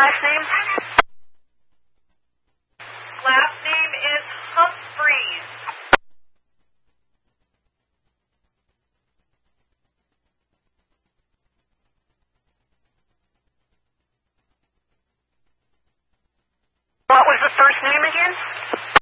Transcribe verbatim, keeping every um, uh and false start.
last name? Last name is Humphreys. What was the first name again?